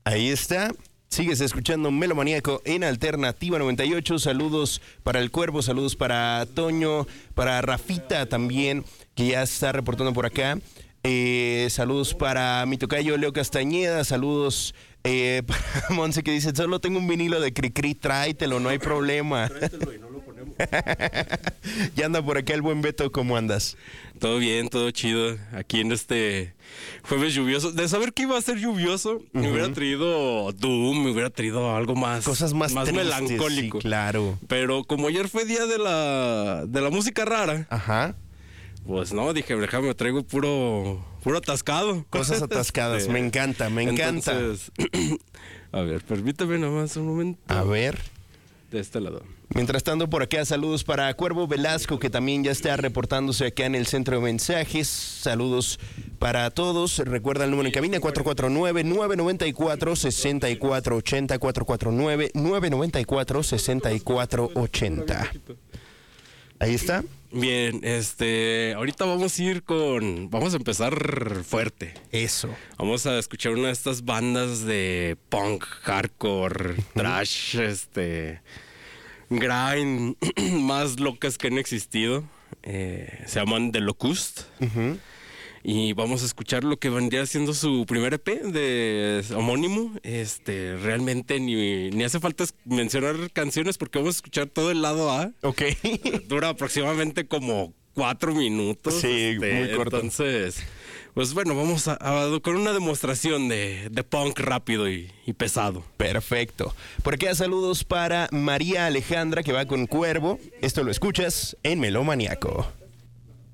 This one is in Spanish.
Ahí está. Sigues escuchando Melomaníaco en Alternativa 98. Saludos para el Cuervo, saludos para Toño, para Rafita también, que ya está reportando por acá. Saludos para mi tocayo Leo Castañeda, saludos para Monse que dice, solo tengo un vinilo de Cricri, tráetelo, no hay problema. Tráetelo y no lo ponemos. Ya anda por acá el buen Beto, ¿cómo andas? Todo bien, todo chido. Aquí en este jueves lluvioso. De saber que iba a ser lluvioso, me hubiera traído Doom, me hubiera traído algo más... Cosas más tristes, melancólico. Sí, claro. Pero como ayer fue día de la música rara... Ajá. Pues no, dije, déjame, traigo puro atascado. Cosas atascadas, me encanta, me encanta. Entonces, a ver, permítame nomás un momento. A ver. De este lado. Mientras tanto, por acá, saludos para Cuervo Velasco, que también ya está reportándose acá en el centro de mensajes. Saludos para todos. Recuerda el número en cabina, 449-994-6480, 449-994-6480. Ahí está. Bien, ahorita vamos a empezar fuerte. Eso. Vamos a escuchar una de estas bandas de punk, hardcore, thrash, grind, más locas que han existido. Se llaman The Locust. Y vamos a escuchar lo que vendría siendo su primer EP de homónimo. Realmente ni hace falta mencionar canciones porque vamos a escuchar todo el lado A. Ok. Dura aproximadamente como 4 minutos. Sí, muy corto. Entonces, pues bueno, vamos con una demostración de punk rápido y pesado. Perfecto. Por acá saludos para María Alejandra, que va con Cuervo. Esto lo escuchas en Melomaníaco.